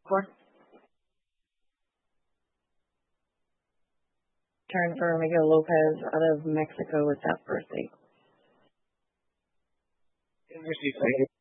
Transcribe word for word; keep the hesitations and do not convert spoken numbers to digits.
Four. Turn for Miguel Lopez out of Mexico with that birthday. Interesting.